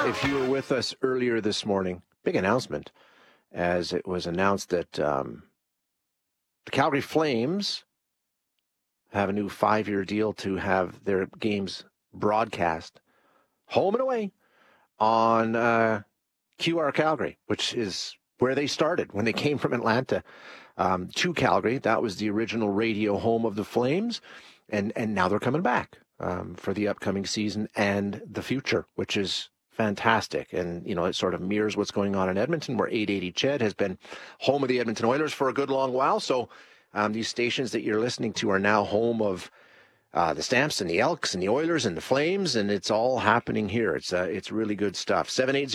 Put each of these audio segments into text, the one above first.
If you were with us earlier this morning, big announcement, as it was announced that the Calgary Flames have a new 5-year deal to have their games broadcast home and away on QR Calgary, which is where they started when they came from Atlanta to Calgary. That was the original radio home of the Flames, and now they're coming back for the upcoming season and the future, which is fantastic. And, you know, it sort of mirrors what's going on in Edmonton, where 880 CHED has been home of the Edmonton Oilers for a good long while. So these stations that you're listening to are now home of the Stamps and the Elks and the Oilers and the Flames, and it's all happening here. It's really good stuff.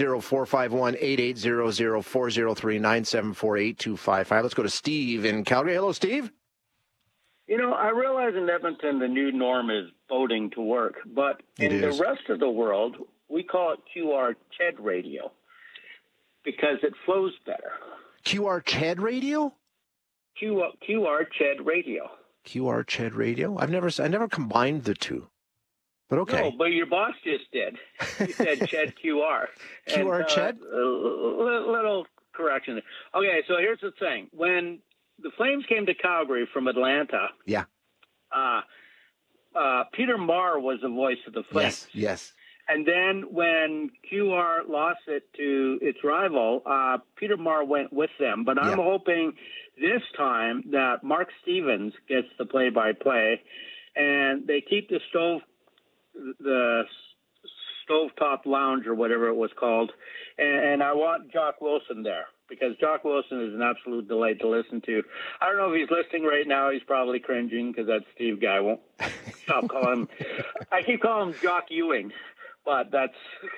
780-451-8800-403-974-8255. Let's go to Steve in Calgary. Hello, Steve. You know, I realize in Edmonton the new norm is voting to work, but in the rest of the world, we call it QR CHED radio because it flows better. QR CHED radio? QR CHED radio. QR CHED radio? I never combined the two. But okay. No, but your boss just did. He said CHED QR. QR CHED? Little correction. Okay, so here's the thing. When the Flames came to Calgary from Atlanta, Peter Marr was the voice of the Flames. Yes. And then when QR lost it to its rival, Peter Marr went with them. But I'm hoping this time that Mark Stevens gets the play-by-play, and they keep the stovetop lounge or whatever it was called. And I want Jock Wilson there, because Jock Wilson is an absolute delight to listen to. I don't know if he's listening right now. He's probably cringing because that Steve guy won't stop calling him. I keep calling him Jock Ewing. But that's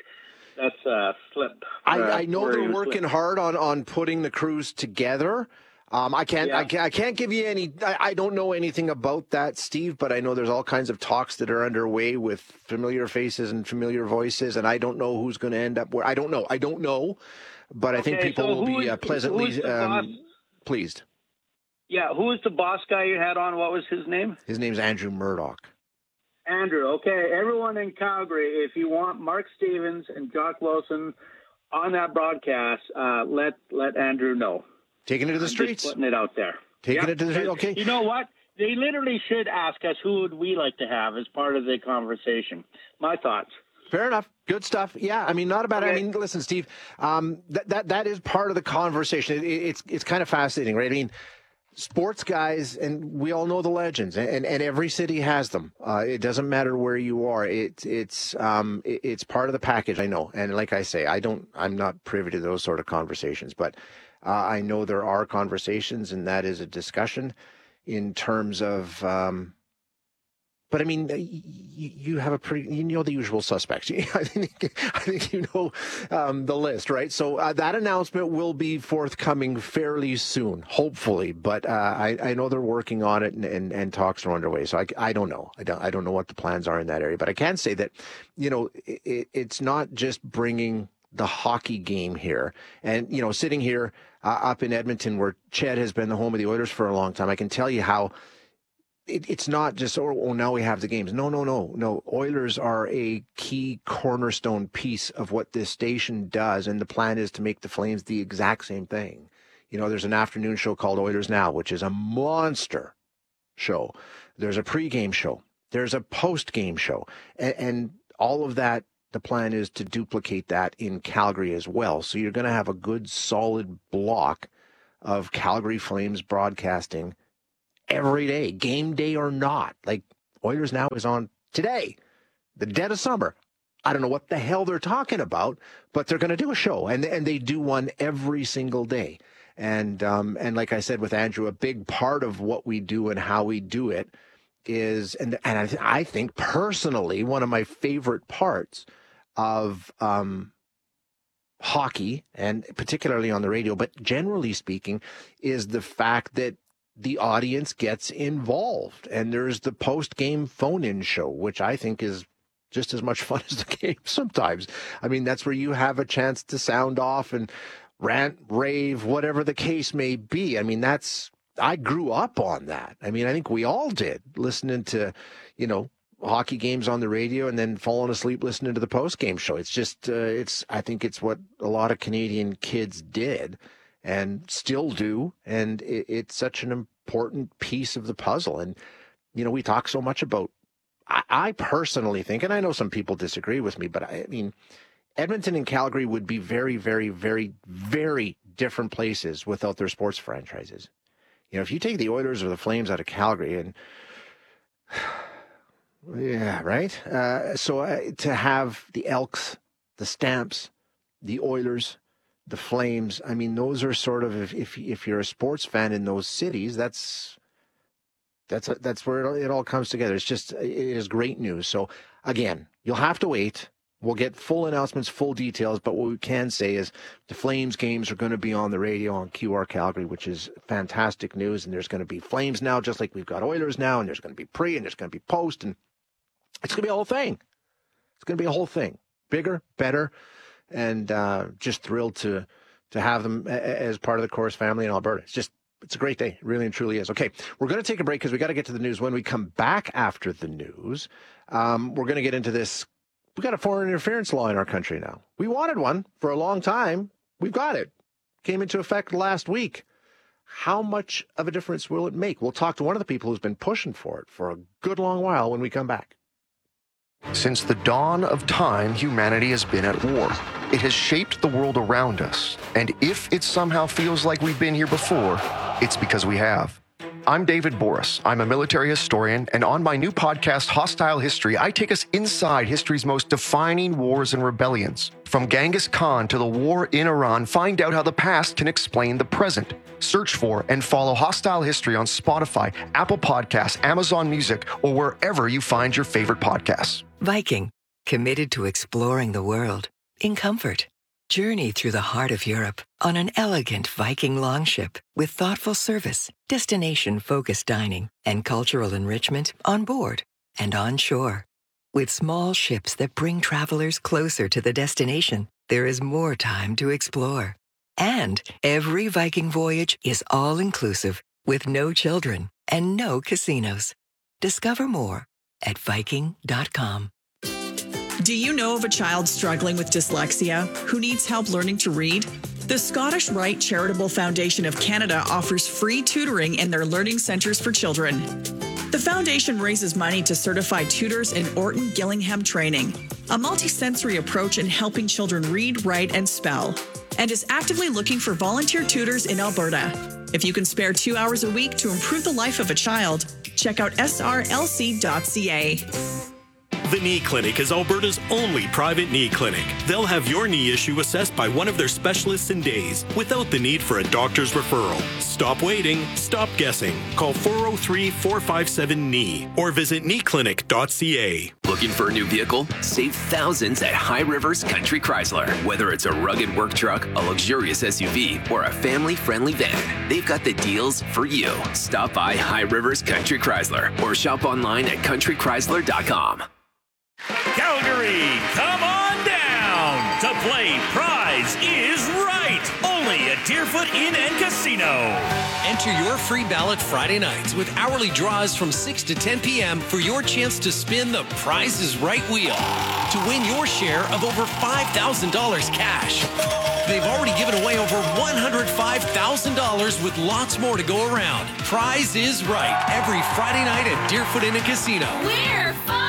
a slip. I know they're working hard on putting the crews together. I can't give you any. I don't know anything about that, Steve. But I know there's all kinds of talks that are underway with familiar faces and familiar voices, and I don't know who's going to end up where. I don't know. But I think people will be pleasantly pleased. Yeah, who was the boss guy you had on? What was his name? His name's Andrew Murdoch. Andrew, okay. Everyone in Calgary, if you want Mark Stevens and Jock Wilson on that broadcast, let Andrew know. Taking it to the streets. Just putting it out there. Taking it to the streets, okay. You know what? They literally should ask us who would we like to have as part of the conversation. My thoughts. Fair enough. Good stuff. Yeah, I mean, not about it. I mean, listen, Steve, that is part of the conversation. It's kind of fascinating, right? I mean, sports guys, and we all know the legends, and every city has them. It doesn't matter where you are. It's part of the package. I know, and like I say, I'm not privy to those sort of conversations, but I know there are conversations, and that is a discussion in terms of. But I mean, you have you know the usual suspects. I think you know the list, right? So that announcement will be forthcoming fairly soon, hopefully. But I know they're working on it, and talks are underway. So I don't know. I don't know what the plans are in that area. But I can say that, you know, it's not just bringing the hockey game here, and you know, sitting here up in Edmonton, where CHED has been the home of the Oilers for a long time. I can tell you how. It's not just, now we have the games. No. Oilers are a key cornerstone piece of what this station does, and the plan is to make the Flames the exact same thing. You know, there's an afternoon show called Oilers Now, which is a monster show. There's a pregame show. There's a postgame show. And all of that, the plan is to duplicate that in Calgary as well. So you're going to have a good, solid block of Calgary Flames broadcasting every day, game day or not. Like, Oilers Now is on today, the dead of summer. I don't know what the hell they're talking about, but they're going to do a show, and they do one every single day. And like I said with Andrew, a big part of what we do and how we do it is, and I think personally, one of my favorite parts of hockey, and particularly on the radio, but generally speaking, is the fact that the audience gets involved. And there's the post-game phone-in show, which I think is just as much fun as the game sometimes. I mean, that's where you have a chance to sound off and rant, rave, whatever the case may be. I mean, I grew up on that. I mean, I think we all did, listening to, you know, hockey games on the radio and then falling asleep listening to the post-game show. It's just, I think it's what a lot of Canadian kids did and still do. And it's such an important piece of the puzzle. And, you know, we talk so much about, I personally think, and I know some people disagree with me, but I mean, Edmonton and Calgary would be very, very, very, very different places without their sports franchises. You know, if you take the Oilers or the Flames out of Calgary and, yeah, right? To have the Elks, the Stamps, the Oilers, the Flames, I mean, those are sort of, if you're a sports fan in those cities, that's where it all comes together. It is great news. So again, you'll have to wait. We'll get full announcements, full details, but what we can say is the Flames games are going to be on the radio on QR Calgary, which is fantastic news. And there's going to be Flames now, just like we've got Oilers now, and there's going to be pre, and there's going to be post, and it's going to be a whole thing. It's going to be a whole thing. Bigger, better, and just thrilled to have them as part of the Chorus family in Alberta. It's a great day. It really and truly is. Okay, we're going to take a break because we got to get to the news. When we come back after the news, we're going to get into this. We got a foreign interference law in our country now. We wanted one for a long time. We've got it. Came into effect last week. How much of a difference will it make? We'll talk to one of the people who's been pushing for it for a good long while when we come back. Since the dawn of time, humanity has been at war. It has shaped the world around us. And if it somehow feels like we've been here before, it's because we have. I'm David Boris. I'm a military historian, and on my new podcast, Hostile History, I take us inside history's most defining wars and rebellions. From Genghis Khan to the war in Iran, find out how the past can explain the present. Search for and follow Hostile History on Spotify, Apple Podcasts, Amazon Music, or wherever you find your favorite podcasts. Viking, committed to exploring the world in comfort. Journey through the heart of Europe on an elegant Viking longship with thoughtful service, destination-focused dining, and cultural enrichment on board and on shore. With small ships that bring travelers closer to the destination, there is more time to explore. And every Viking voyage is all-inclusive with no children and no casinos. Discover more at Viking.com. Do you know of a child struggling with dyslexia who needs help learning to read? The Scottish Rite Charitable Foundation of Canada offers free tutoring in their learning centres for children. The foundation raises money to certify tutors in Orton Gillingham training, a multi-sensory approach in helping children read, write, and spell, and is actively looking for volunteer tutors in Alberta. If you can spare 2 hours a week to improve the life of a child, check out srlc.ca. The Knee Clinic is Alberta's only private knee clinic. They'll have your knee issue assessed by one of their specialists in days, without the need for a doctor's referral. Stop waiting. Stop guessing. Call 403-457-KNEE or visit kneeclinic.ca. Looking for a new vehicle? Save thousands at High Rivers Country Chrysler. Whether it's a rugged work truck, a luxurious SUV, or a family-friendly van, they've got the deals for you. Stop by High Rivers Country Chrysler or shop online at countrychrysler.com. Calgary, come on down to play Prize is Right, only at Deerfoot Inn and Casino. Enter your free ballot Friday nights with hourly draws from 6 to 10 p.m. for your chance to spin the Prize is Right wheel to win your share of over $5,000 cash. They've already given away over $105,000 with lots more to go around. Prize is Right, every Friday night at Deerfoot Inn and Casino. We're fun!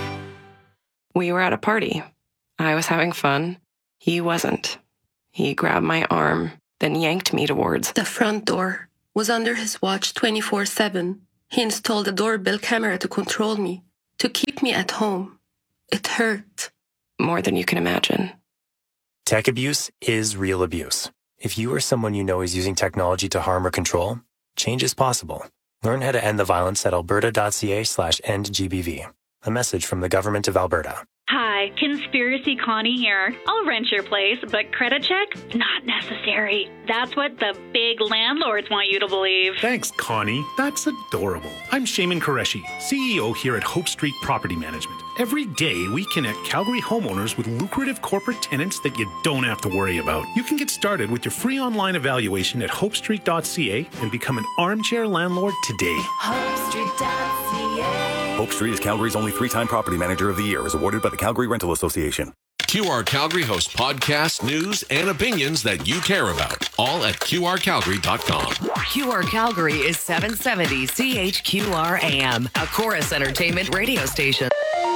We were at a party. I was having fun. He wasn't. He grabbed my arm, then yanked me towards the front door. Was under his watch 24/7. He installed a doorbell camera to control me, to keep me at home. It hurt. More than you can imagine. Tech abuse is real abuse. If you or someone you know is using technology to harm or control, change is possible. Learn how to end the violence at alberta.ca/endgbv. A message from the Government of Alberta. Hi, Conspiracy Connie here. I'll rent your place, but credit check? Not necessary. That's what the big landlords want you to believe. Thanks, Connie. That's adorable. I'm Shaman Qureshi, CEO here at Hope Street Property Management. Every day, we connect Calgary homeowners with lucrative corporate tenants that you don't have to worry about. You can get started with your free online evaluation at hopestreet.ca and become an armchair landlord today. HopeStreet.ca. Hope Street is Calgary's only 3-time Property Manager of the Year, as awarded by the Calgary Rental Association. QR Calgary hosts podcasts, news, and opinions that you care about, all at QRCalgary.com. QR Calgary is 770 CHQR AM, a Chorus Entertainment radio station.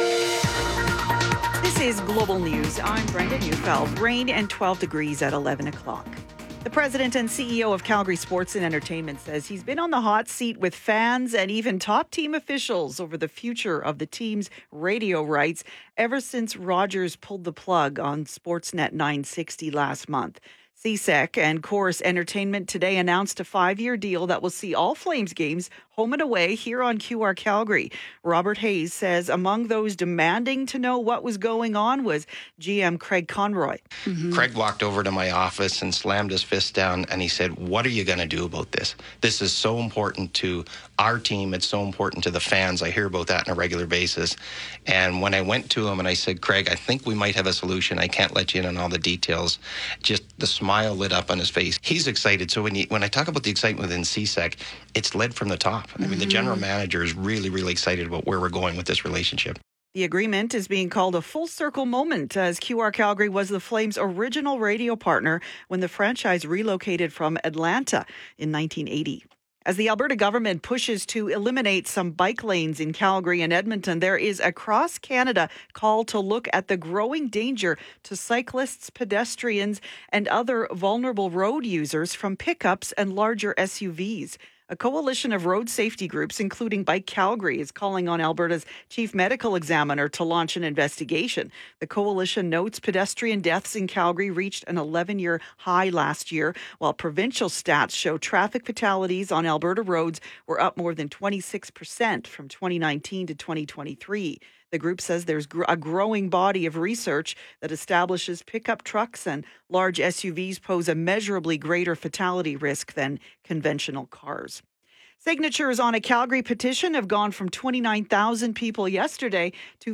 This is Global News. I'm Brenda Neufeld. Rain and 12 degrees at 11 o'clock. The president and CEO of Calgary Sports and Entertainment says he's been on the hot seat with fans and even top team officials over the future of the team's radio rights ever since Rogers pulled the plug on Sportsnet 960 last month. CSEC and Chorus Entertainment today announced a 5-year deal that will see all Flames games home and away here on QR Calgary. Robert Hayes says among those demanding to know what was going on was GM Craig Conroy. Craig walked over to my office and slammed his fist down and he said, "What are you going to do about this? This is so important to our team. It's so important to the fans. I hear about that on a regular basis." And when I went to him and I said, "Craig, I think we might have a solution. I can't let you in on all the details," just the smile lit up on his face. He's excited. So when I talk about the excitement within CSEC, it's led from the top. I mean, the general manager is really, really excited about where we're going with this relationship. The agreement is being called a full circle moment as QR Calgary was the Flames' original radio partner when the franchise relocated from Atlanta in 1980. As the Alberta government pushes to eliminate some bike lanes in Calgary and Edmonton, there is a cross-Canada call to look at the growing danger to cyclists, pedestrians, and other vulnerable road users from pickups and larger SUVs. A coalition of road safety groups, including Bike Calgary, is calling on Alberta's chief medical examiner to launch an investigation. The coalition notes pedestrian deaths in Calgary reached an 11-year high last year, while provincial stats show traffic fatalities on Alberta roads were up more than 26% from 2019 to 2023. The group says there's a growing body of research that establishes pickup trucks and large SUVs pose a measurably greater fatality risk than conventional cars. Signatures on a Calgary petition have gone from 29,000 people yesterday to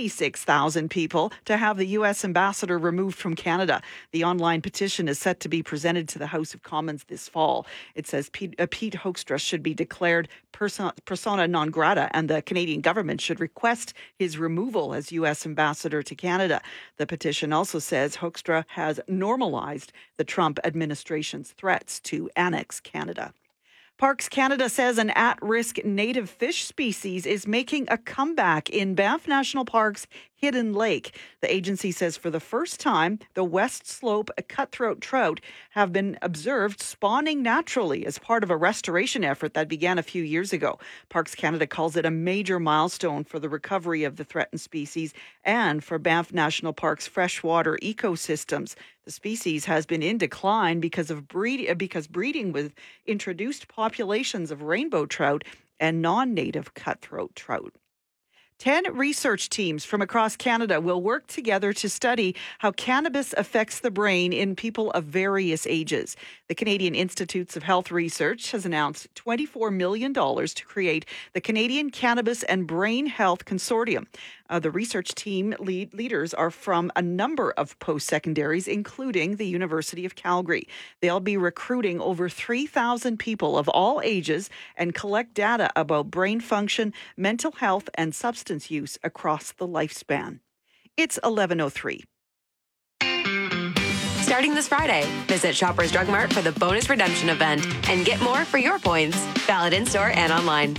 56,000 people to have the U.S. ambassador removed from Canada. The online petition is set to be presented to the House of Commons this fall. It says Pete Hoekstra should be declared persona non grata, and the Canadian government should request his removal as U.S. ambassador to Canada. The petition also says Hoekstra has normalized the Trump administration's threats to annex Canada. Parks Canada says an at-risk native fish species is making a comeback in Banff National Park's Hidden Lake. The agency says for the first time, the West Slope cutthroat trout have been observed spawning naturally as part of a restoration effort that began a few years ago. Parks Canada calls it a major milestone for the recovery of the threatened species and for Banff National Park's freshwater ecosystems. The species has been in decline because breeding with introduced populations of rainbow trout and non-native cutthroat trout. 10 research teams from across Canada will work together to study how cannabis affects the brain in people of various ages. The Canadian Institutes of Health Research has announced $24 million to create the Canadian Cannabis and Brain Health Consortium. The research team leaders are from a number of post-secondaries, including the University of Calgary. They'll be recruiting over 3,000 people of all ages and collect data about brain function, mental health, and substance use across the lifespan. It's 11:03. Starting this Friday, visit Shoppers Drug Mart for the bonus redemption event and get more for your points. Valid in-store and online.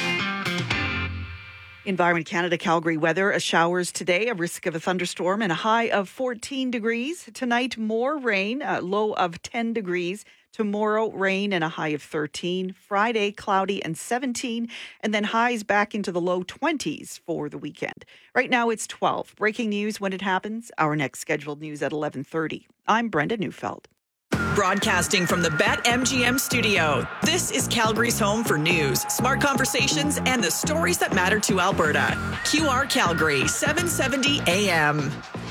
Environment Canada Calgary weather, showers today, a risk of a thunderstorm and a high of 14 degrees. Tonight, more rain, a low of 10 degrees. Tomorrow, rain and a high of 13. Friday, cloudy and 17. And then highs back into the low 20s for the weekend. Right now, it's 12. Breaking news when it happens. Our next scheduled news at 11:30. I'm Brenda Neufeld. Broadcasting from the BetMGM studio, this is Calgary's home for news, smart conversations, and the stories that matter to Alberta. QR Calgary, 770 AM.